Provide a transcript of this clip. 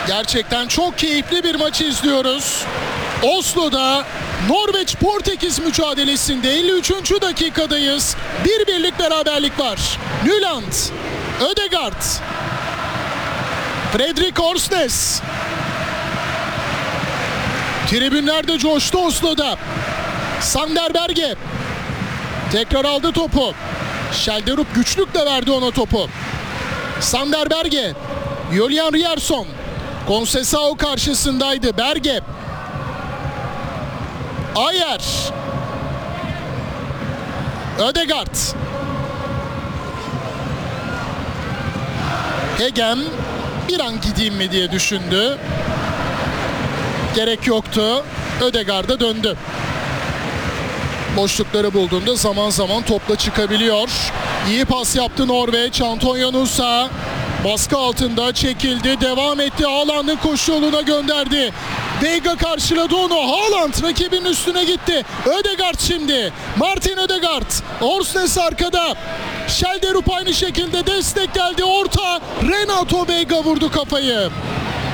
Gerçekten çok keyifli bir maçı izliyoruz. Oslo'da Norveç-Portekiz mücadelesinde 53. dakikadayız. 1-1'lik beraberlik var. Nyland, Ødegaard, Fredrik Orsnes. Tribünlerde coştu Oslo'da. Sander Berge tekrar aldı topu. Şelderup güçlükle verdi ona topu. Sander Berge, Julian Rierson, Conceição karşısındaydı. Berge, Ayer, Ødegaard, Hegem bir an gideyim mi diye düşündü. Gerek yoktu. Ødegaard'a döndü. Boşlukları bulduğunda zaman zaman topla çıkabiliyor. İyi pas yaptı Norveç. Antonio Nusa baskı altında çekildi. Devam etti. Haaland'ın koşu yoluna gönderdi. Veiga karşıladı onu. Haaland rakibinin üstüne gitti. Ødegaard şimdi. Martin Ødegaard. Orsnes arkada. Şelderup aynı şekilde destek geldi. Orta. Renato Veiga vurdu kafayı.